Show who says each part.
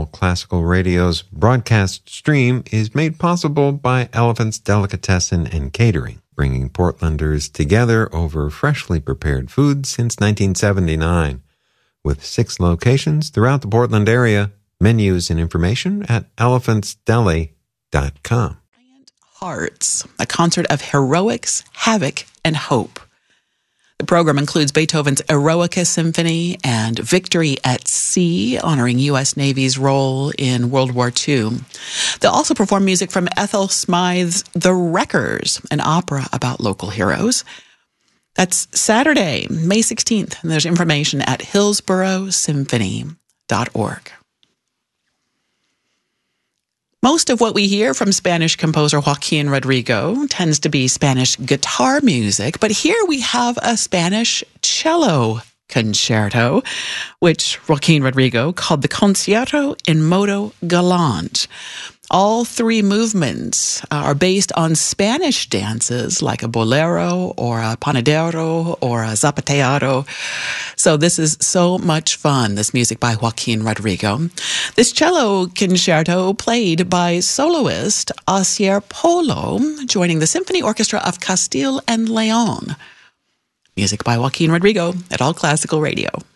Speaker 1: All Classical Radio's broadcast stream is made possible by Elephant's Delicatessen and Catering, bringing Portlanders together over freshly prepared food since 1979. With 6 locations throughout the Portland area, menus and information at elephantsdeli.com.
Speaker 2: Hearts, a concert of heroics, havoc, and hope. The program includes Beethoven's Eroica Symphony and Victory at Sea, honoring U.S. Navy's role in World War II. They'll also perform music from Ethel Smythe's The Wreckers, an opera about local heroes. That's Saturday, May 16th, and there's information at hillsborosymphony.org. Most of what we hear from Spanish composer Joaquin Rodrigo tends to be Spanish guitar music, but here we have a Spanish cello concerto, which Joaquin Rodrigo called the Concierto in Modo Galante. All 3 movements are based on Spanish dances like a bolero or a panadero or a zapateado. So this is so much fun, this music by Joaquin Rodrigo. This cello concerto played by soloist Asier Polo, joining the Symphony Orchestra of Castile and Leon. Music by Joaquin Rodrigo at All Classical Radio.